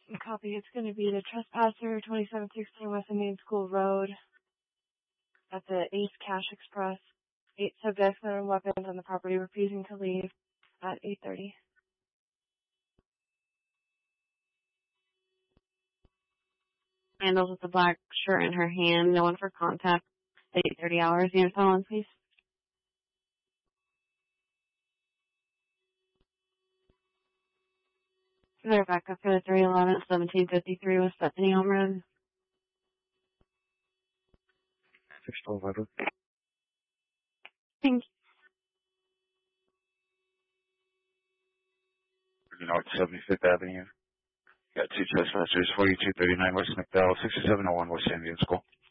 Copy. It's going to be the trespasser, 2716 West Indian School Road at the Ace Cash Express. 8 subjects and weapons on the property refusing to leave at 8:30. Handles with the black shirt in her hand. No one for contact. 8:30 hours. Unit phone, please. They're back up for the 311 at 1753 West Bethany Home Road. 612 Thank you. North 75th Avenue. Got 2 trespassers, 4239 West McDowell, 6701 West Indian School.